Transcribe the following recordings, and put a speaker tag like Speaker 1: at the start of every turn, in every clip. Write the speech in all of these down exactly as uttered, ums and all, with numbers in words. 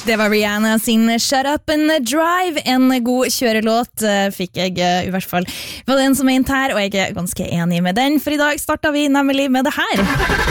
Speaker 1: Det var Rihanna sin Shut Up and Drive. En god kjørelåt fikk jeg i hvert fall. Det var den som mente her, og jeg er ganske enig med den, for i dag startet vi nemlig med det her.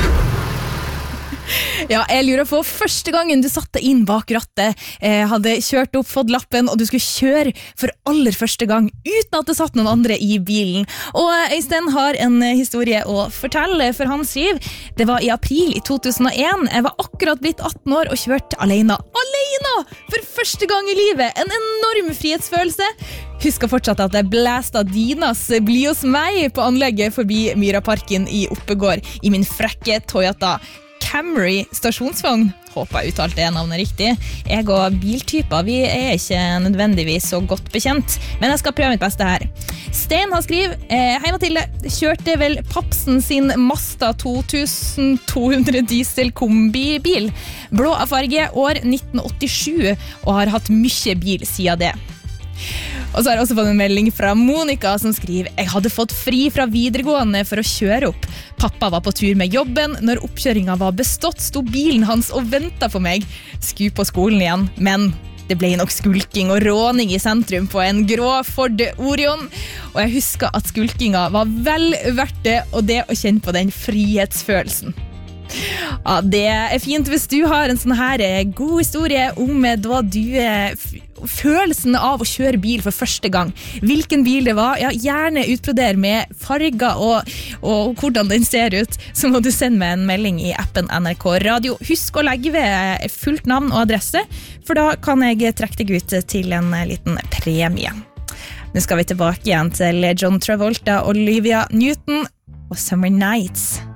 Speaker 1: Ja, jeg lurer på, første gangen du satte inn bak rattet, eh, hadde kjørt opp, fått lappen, og du skulle kjøre for aller første gang, uten at det satt noen andre i bilen. Og Øystein har en historie å fortelle, for han skriver, det var i april i to tusen og en, jeg var akkurat blitt atten år og kjørte alene. Alene! For første gang i livet, en enorm frihetsfølelse. Husker fortsatt at jeg blæste Dinas Bli hos meg på anlegget forbi Myraparken i Oppegård i min frekke Toyota Camry stasjonsvogn. Håper jeg uttalte det navnet riktig. Jeg og biltyper, vi er ikke nødvendigvis så godt bekjent, men jeg skal prøve mitt beste her. Stein har skrivet, eh, hei Mathilde, kjørte vel Papsen sin Mazda to tusen to hundre diesel kombibil. Blå av farge, år nitten åttisju, og har hatt mye bil siden det. Og så har jeg også fått en melding fra Monika som skriver, jeg hadde fått fri fra videregående for å kjøre opp. Pappa var på tur med jobben. Når oppkjøringen var bestått, sto bilen hans og ventet på meg. Skulle på skolen igjen, men det ble nok skulking og råning i sentrum på en grå Ford Orion. Og jeg husker at skulkinga var vel verdt det, og det å kjenne på den frihetsfølelsen. Ja, det er fint hvis du har en sånn her god historie om da du følelsen av å kjøre bil for første gang. Hvilken bil det var, ja, gjerne utbroder med farger og, og hvordan den ser ut, så må du sende meg en melding i appen N R K Radio. Husk å legge ved fullt navn og adresse, for da kan jeg trekke deg ut til en liten premie. Nå skal vi tilbake igjen til John Travolta og Olivia Newton og Summer Nights.